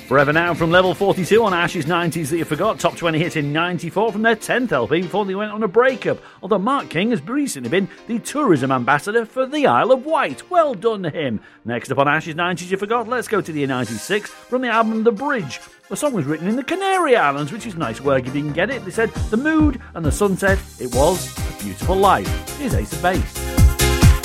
Forever Now from Level 42 on Ash's 90s That You Forgot. Top 20 hit in 94 from their 10th LP before they went on a breakup. Although Mark King has recently been the tourism ambassador for the Isle of Wight. Well done to him. Next up on Ash's 90s You Forgot, let's go to the year 96 from the album The Bridge. The song was written in the Canary Islands, which is nice work if you can get it. They said the mood and the sunset, it was a beautiful life. Here's Ace of Base.